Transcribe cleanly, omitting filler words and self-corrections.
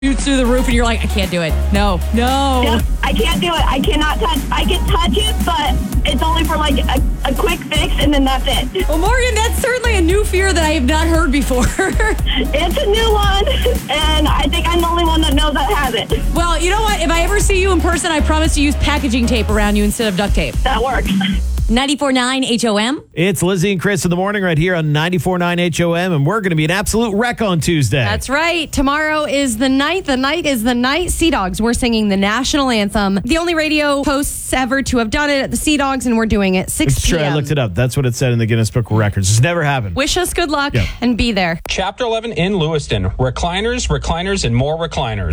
shoots through the roof and you're like, I can't do it. No. Yep, I can't do it. I cannot touch. I can touch it, but it's only for like a quick fix, and then that's it. Well, Morgan, that's certainly a new fear that I have not heard before. It's a new one, and I think I'm the only one that knows that has it. Well, you know what? If I ever see you in person, I promise to use packaging tape around you instead of duct tape. That works. 94.9 HOM. It's Lizzie and Chris in the morning right here on 94.9 HOM, and we're going to be an absolute wreck on Tuesday. That's right. Tomorrow is the night. The night is the night. Sea Dogs, we're singing the national anthem. The only radio hosts ever to have done it at the Sea Dogs, and we're doing it 6 It's p.m. true. I looked it up. That's what it said in the Guinness Book of Records. It's never happened. Wish us good luck Yep. and be there. Chapter 11 in Lewiston. Recliners, and more recliners.